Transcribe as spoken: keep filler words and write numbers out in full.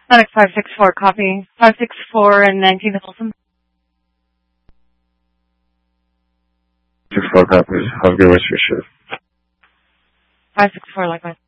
Onyx five six four, copy. five six four and nineteen Folsom. six four copies. Have a good rest of your shift. five six four, likewise.